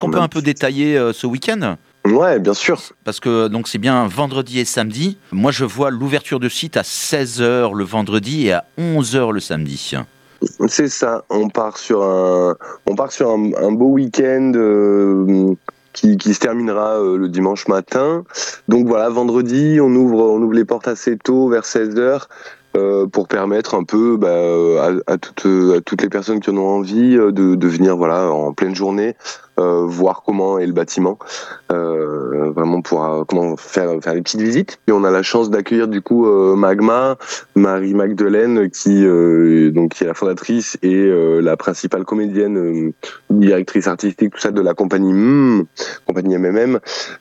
peut un peu détailler ce week-end ? Ouais, bien sûr. Parce que donc c'est bien vendredi et samedi. Moi, je vois l'ouverture de site à 16h le vendredi et à 11h le samedi. C'est ça. On part sur un beau week-end qui se terminera le dimanche matin. Donc voilà, vendredi, on ouvre les portes assez tôt, vers 16h. Pour permettre un peu à toutes les personnes qui en ont envie de venir en pleine journée voir comment est le bâtiment, vraiment pour comment faire des petites visites. Et on a la chance d'accueillir du coup Magma, Marie-Magdeleine qui est la fondatrice et la principale comédienne, directrice artistique, tout ça de la compagnie compagnie MMM.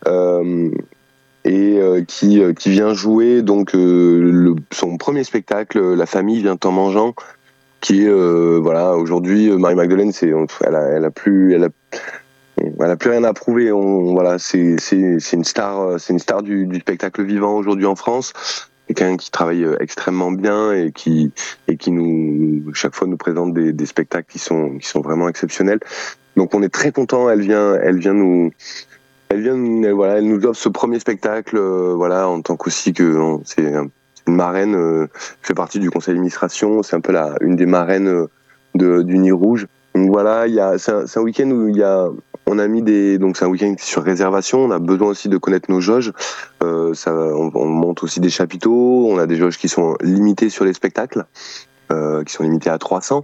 Qui vient jouer donc son premier spectacle, La famille vient en mangeant, qui est aujourd'hui Marie-Magdeleine, elle a plus rien à prouver. C'est une star du spectacle vivant aujourd'hui en France. Quelqu'un qui travaille extrêmement bien et qui chaque fois nous présente des spectacles qui sont vraiment exceptionnels. Donc on est très content. Elle nous offre ce premier spectacle, en tant qu'aussi que c'est une marraine, fait partie du conseil d'administration, c'est un peu une des marraines du Nid Rouge. Donc voilà, c'est un week-end où on a mis c'est un week-end sur réservation. On a besoin aussi de connaître nos jauges. On monte aussi des chapiteaux. On a des jauges qui sont limitées sur les spectacles, qui sont limitées à 300.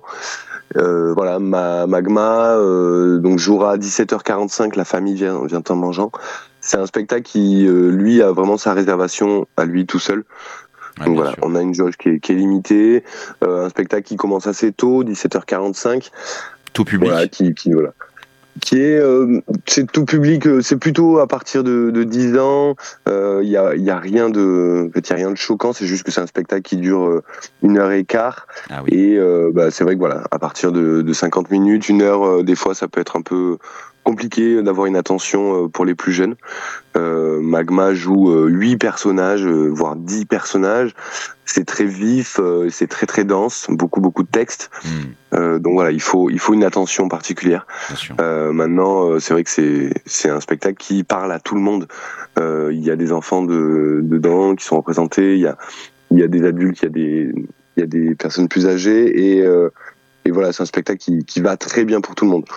Magma donc jouera à 17h45, La famille vient en mangeant. C'est un spectacle qui lui a vraiment sa réservation à lui tout seul. Ouais, donc voilà, sûr. On a une jauge qui est limitée, un spectacle qui commence assez tôt, 17h45. Tout public. Voilà, qui est c'est tout public, c'est plutôt à partir de 10 ans. Il y a rien de choquant, c'est juste que c'est un spectacle qui dure 1h15. Ah oui. Et c'est vrai que à partir de 50 minutes, 1 heure, des fois ça peut être un peu compliqué d'avoir une attention pour les plus jeunes. Magma joue 8 personnages, voire 10 personnages. C'est très vif, c'est très très dense, beaucoup de textes. Donc voilà, il faut une attention particulière. Maintenant, c'est vrai que c'est un spectacle qui parle à tout le monde. Il y a des enfants dedans qui sont représentés. Il y a des adultes, il y a des personnes plus âgées et voilà, c'est un spectacle qui va très bien pour tout le monde.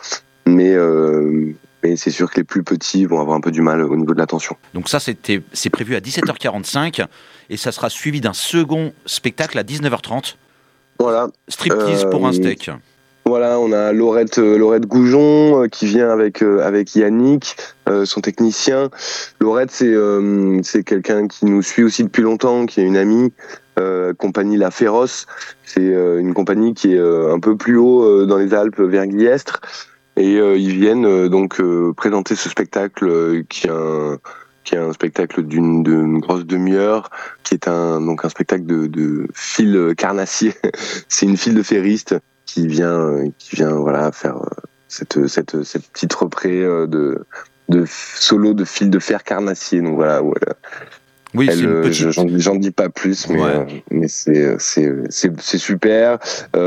Mais c'est sûr que les plus petits vont avoir un peu du mal au niveau de l'attention. Donc ça, c'est prévu à 17h45 et ça sera suivi d'un second spectacle à 19h30. Voilà. Striptease pour un steak. Voilà, on a Laurette Goujon qui vient avec Yannick, son technicien. Laurette, c'est quelqu'un qui nous suit aussi depuis longtemps, qui est une amie. Compagnie La Féroce, c'est une compagnie qui est un peu plus haut dans les Alpes, vers Guillestre. Et ils viennent présenter ce spectacle qui est un spectacle d'une grosse demi-heure, qui est un spectacle de fil carnassier. C'est une file de ferriste qui vient faire cette petite repré de solo de fil de fer carnassier. Donc voilà. Oui, c'est une petite... j'en dis pas plus, mais c'est super.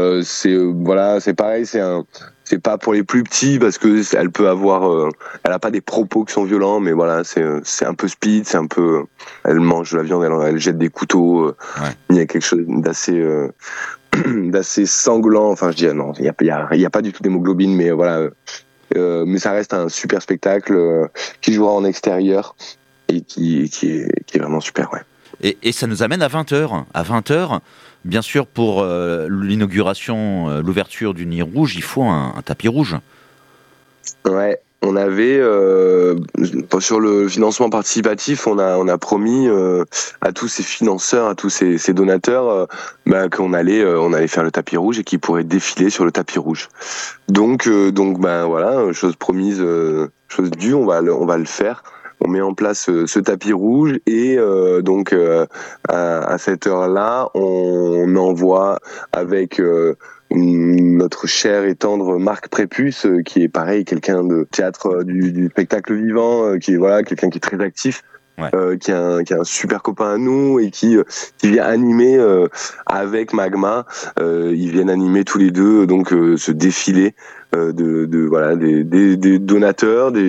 C'est pareil, c'est pas pour les plus petits parce que elle peut avoir, elle a pas des propos qui sont violents, mais voilà, c'est un peu speed, elle mange de la viande, elle jette des couteaux. Il y a quelque chose d'assez sanglant. Enfin, je dis non, il y a pas du tout d'hémoglobine, mais voilà. Mais ça reste un super spectacle qui jouera en extérieur. Et qui est vraiment super, ouais. Et ça nous amène à 20h. À 20h, bien sûr, pour l'inauguration, l'ouverture du Nid Rouge, il faut un tapis rouge. Ouais, on avait, sur le financement participatif, on a promis à tous ces financeurs, à tous ces donateurs, qu'on allait faire le tapis rouge et qu'ils pourraient défiler sur le tapis rouge. Donc voilà, chose promise, chose due, on va le faire. On met en place ce tapis rouge et à cette heure-là, on envoie avec notre cher et tendre Marc Prépuce, qui est pareil, quelqu'un de théâtre du spectacle vivant, qui est quelqu'un qui est très actif. Qui est un super copain à nous et qui vient animer avec Magma. Ils viennent animer tous les deux ce défilé des donateurs,